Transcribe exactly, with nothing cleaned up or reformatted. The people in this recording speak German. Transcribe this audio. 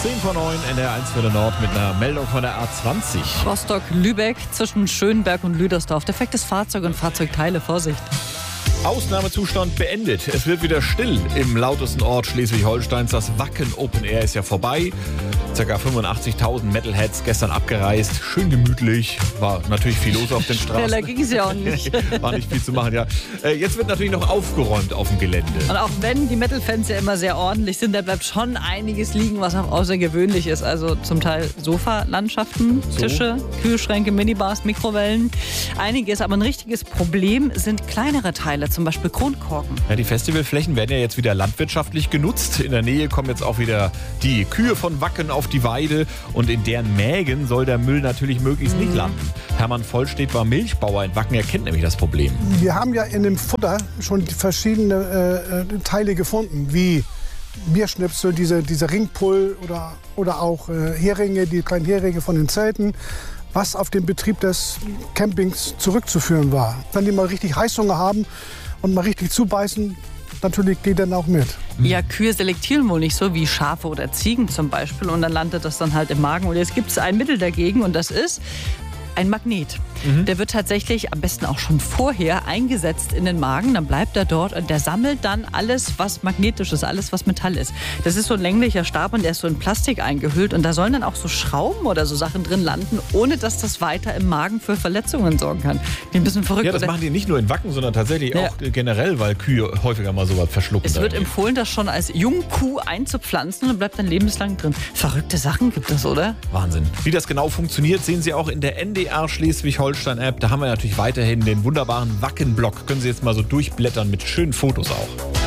zehn vor neun, N D R eins für den Nord mit einer Meldung von der A zwanzig. Rostock-Lübeck zwischen Schönberg und Lüdersdorf. Defektes Fahrzeug und Fahrzeugteile, Vorsicht. Ausnahmezustand beendet. Es wird wieder still im lautesten Ort Schleswig-Holsteins. Das Wacken Open Air ist ja vorbei. Circa fünfundachtzigtausend Metalheads gestern abgereist. Schön gemütlich. War natürlich viel los auf den Straßen. Schneller ging es ja auch nicht. War nicht viel zu machen, ja. Jetzt wird natürlich noch aufgeräumt auf dem Gelände. Und auch wenn die Metal-Fans ja immer sehr ordentlich sind, da bleibt schon einiges liegen, was auch außergewöhnlich ist. Also zum Teil Sofalandschaften, so. Tische, Kühlschränke, Minibars, Mikrowellen. Einiges, aber ein richtiges Problem sind kleinere Teile, zum Beispiel Kronkorken. Ja, die Festivalflächen werden ja jetzt wieder landwirtschaftlich genutzt. In der Nähe kommen jetzt auch wieder die Kühe von Wacken auf die Weide und in deren Mägen soll der Müll natürlich möglichst nicht landen. Hermann Vollstedt war Milchbauer in Wacken, er kennt nämlich das Problem. Wir haben ja in dem Futter schon verschiedene äh, Teile gefunden, wie Bierschnipsel, diese, diese Ringpull oder, oder auch äh, Heringe, die kleinen Heringe von den Zelten, was auf den Betrieb des Campings zurückzuführen war. Wenn die mal richtig Heißhunger haben und mal richtig zubeißen, natürlich geht dann auch mit. Ja, Kühe selektieren wohl nicht so wie Schafe oder Ziegen zum Beispiel und dann landet das dann halt im Magen. Und jetzt gibt es ein Mittel dagegen und das ist ein Magnet. Mhm. Der wird tatsächlich am besten auch schon vorher eingesetzt in den Magen. Dann bleibt er dort und der sammelt dann alles, was magnetisch ist, alles, was Metall ist. Das ist so ein länglicher Stab und der ist so in Plastik eingehüllt. Und da sollen dann auch so Schrauben oder so Sachen drin landen, ohne dass das weiter im Magen für Verletzungen sorgen kann. Die ein bisschen verrückt. Ja, das oder? machen die nicht nur in Wacken, sondern tatsächlich ja. auch generell, weil Kühe häufiger mal sowas verschlucken. Es wird empfohlen, das schon als Jungkuh einzupflanzen und bleibt dann lebenslang drin. Verrückte Sachen gibt es, oder? Wahnsinn. Wie das genau funktioniert, sehen Sie auch in der N D R Schleswig-Holstein-App. Da haben wir natürlich weiterhin den wunderbaren Wacken-Blog. Können Sie jetzt mal so durchblättern mit schönen Fotos auch.